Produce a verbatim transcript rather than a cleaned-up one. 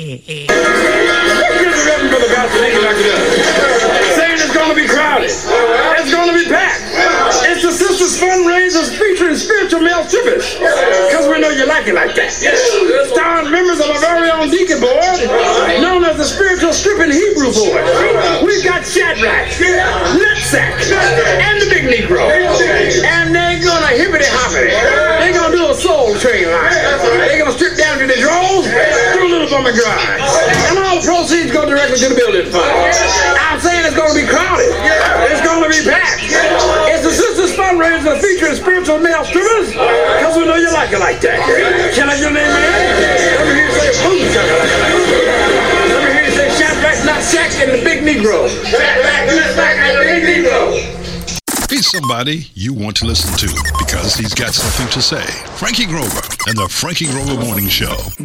Saying it's going to be crowded. It's going to be packed. It's the Sisters Fundraisers featuring spiritual male strippers. Because we know you like it like that. Starring members of our very own deacon board, known as the Spiritual Stripping Hebrew Board. We've got Shadrach, Nutsack, and the Big Negro. And they're going to hippity-hoppity. They're going to do a soul train line. They're going to strip down to the drawers, do a little bummy grind. And all the proceeds go directly to the building fund. I'm saying it's going to be crowded. It's going to be packed. It's the Sisters Fundraiser featuring spiritual male strippers, because we know you like it like that. Can I get your name, man? Let me hear you say boom, Let me hear you say Shadrach, Nutsack, and the Big Negro. Shadrach, Nutsack, and the Big Negro. He's somebody you want to listen to because he's got something to say. Frankie Grover and the Frankie Grover Morning Show.